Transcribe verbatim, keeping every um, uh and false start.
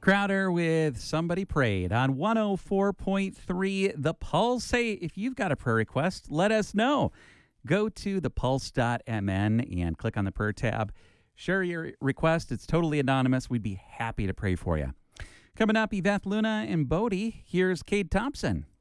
Crowder with Somebody Prayed on one oh four point three The Pulse. Say, if you've got a prayer request, let us know. Go to the pulse dot m n and click on the prayer tab. Share your request. It's totally anonymous. We'd be happy to pray for you. Coming up, Yvette Luna and Bodie. Here's Cade Thompson.